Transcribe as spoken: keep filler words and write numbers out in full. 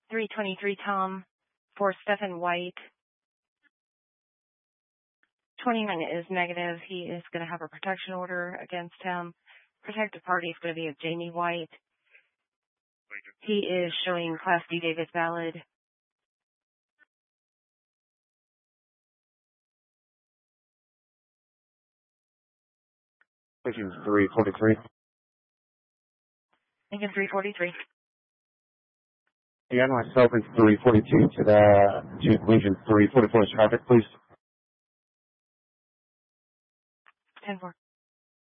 three twenty-three Tom for Stephen White. twenty-nine is negative. He is going to have a protection order against him. Protected party is going to be of Jamie White. He is showing Class D Davis valid. Lincoln three forty-three. Lincoln three forty-three. You got myself in three forty-two to the to Lincoln three forty-four traffic, please. ten four.